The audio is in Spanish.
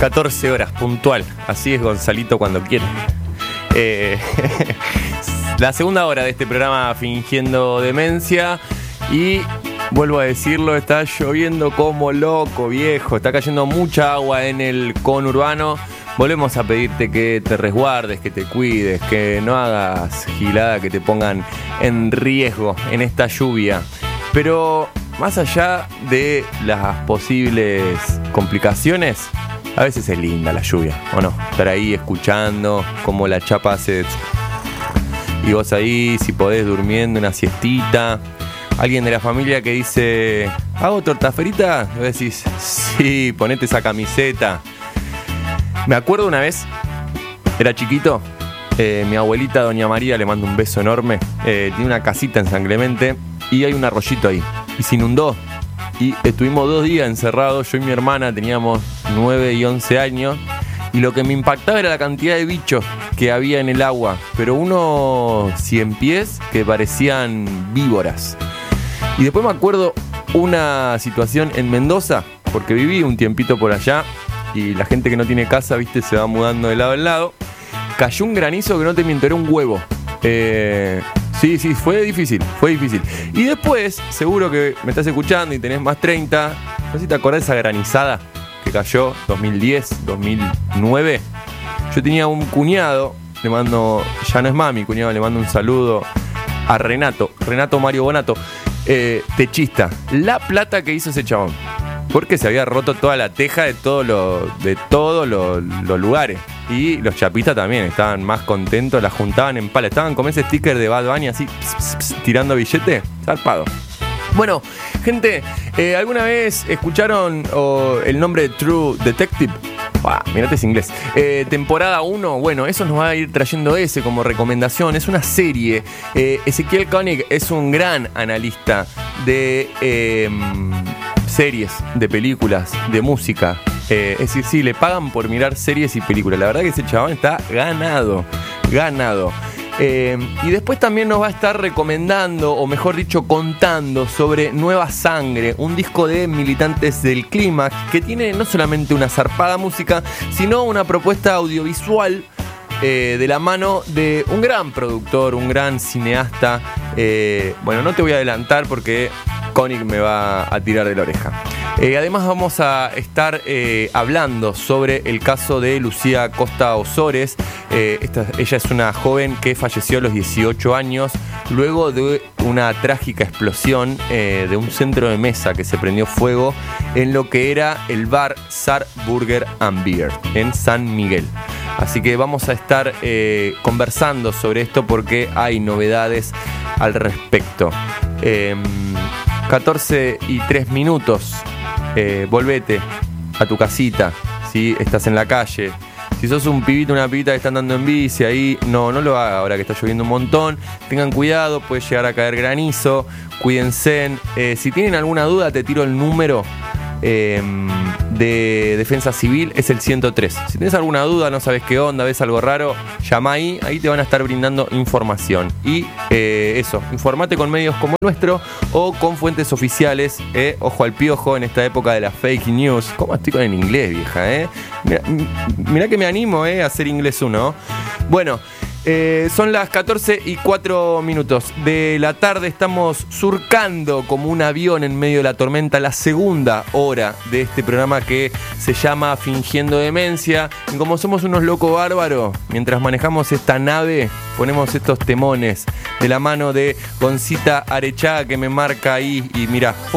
14 horas, puntual. Así es Gonzalito cuando quiere. La segunda hora de este programa Fingiendo Demencia. Y vuelvo a decirlo, está lloviendo como loco, viejo. Está cayendo mucha agua en el conurbano. Volvemos a pedirte que te resguardes, que te cuides, que no hagas gilada, que te pongan en riesgo en esta lluvia. Pero más allá de las posibles complicaciones, a veces es linda la lluvia, ¿o no? Estar ahí escuchando cómo la chapa hace... Y vos ahí, si podés, durmiendo una siestita. Alguien de la familia que dice, ¿hago torta frita? Y vos decís, sí, ponete esa camiseta. Me acuerdo una vez, era chiquito, mi abuelita, doña María, le mando un beso enorme, tiene una casita en San Clemente y hay un arroyito ahí. Y se inundó. Y estuvimos 2 días encerrados, yo y mi hermana teníamos 9 y 11 años. Y lo que me impactaba era la cantidad de bichos que había en el agua. Pero unos 100 pies que parecían víboras. Y después me acuerdo una situación en Mendoza, porque viví un tiempito por allá. Y la gente que no tiene casa, viste, se va mudando de lado en lado. Cayó un granizo que no te miento, era un huevo. Sí, fue difícil. Y después, seguro que me estás escuchando y tenés más 30. No sé si te acordás de esa granizada que cayó 2010, 2009. Yo tenía un cuñado, le mando, ya no es más mi cuñado, le mando un saludo a Renato Mario Bonato, techista. La plata que hizo ese chabón. Porque se había roto toda la teja de todos los lugares. Y los chapistas también estaban más contentos, la juntaban en pala. Estaban con ese sticker de Bad Bunny así, tirando billete, zarpado. Bueno, gente, ¿alguna vez escucharon el nombre de True Detective? Mirate ese inglés. Temporada 1, bueno, eso nos va a ir trayendo como recomendación. Es una serie. Ezequiel Koenig es un gran analista de series, de películas, de música. Es decir, sí, le pagan por mirar series y películas. La verdad que ese chabón está ganado. Y después también nos va a estar recomendando, o mejor dicho, contando sobre Nueva Sangre, un disco de Militantes del Clímax que tiene no solamente una zarpada música, sino una propuesta audiovisual de la mano de un gran productor, un gran cineasta. Bueno, no te voy a adelantar porque Koenig me va a tirar de la oreja. Además vamos a estar hablando sobre el caso de Lucía Costa Ozores. Ella es una joven que falleció a los 18 años luego de una trágica explosión de un centro de mesa que se prendió fuego en lo que era el bar Sar Burger and Beer en San Miguel. Así que vamos a estar conversando sobre esto porque hay novedades al respecto. 14 y 3 minutos. Volvete a tu casita, si estás en la calle. Si sos un pibito, una pibita que está andando en bici, ahí no lo haga ahora que está lloviendo un montón. Tengan cuidado, puede llegar a caer granizo. Cuídense. Si tienen alguna duda, te tiro el número de Defensa Civil, es el 103. Si tenés alguna duda, no sabes qué onda, ves algo raro, llama ahí te van a estar brindando información. Y informate con medios como el nuestro o con fuentes oficiales. Ojo al piojo en esta época de la fake news. ¿Cómo estoy con el inglés, vieja? Mirá que me animo a hacer inglés 1. Bueno, son las 14 y 4 minutos de la tarde. Estamos surcando como un avión en medio de la tormenta la segunda hora de este programa que se llama Fingiendo Demencia. Y como somos unos locos bárbaros, mientras manejamos esta nave, ponemos estos temones de la mano de Goncita Arechaga que me marca ahí. Y mira,